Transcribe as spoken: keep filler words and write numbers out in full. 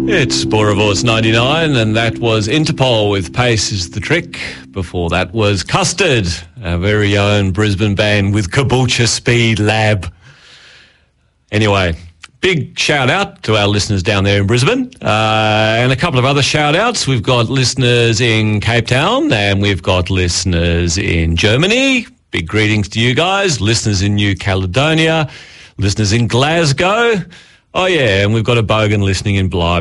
It's Boerewors ninety-nine, and that was Interpol with Pace is the Trick. Before that was Custard, our very own Brisbane band with Caboolture Speed Lab. Anyway, big shout out to our listeners down there in Brisbane, uh, and a couple of other shout outs. We've got listeners in Cape Town, and we've got listeners in Germany. Big greetings to you guys. Listeners in New Caledonia, listeners in Glasgow. Oh yeah, and we've got a bogan listening in Blyth.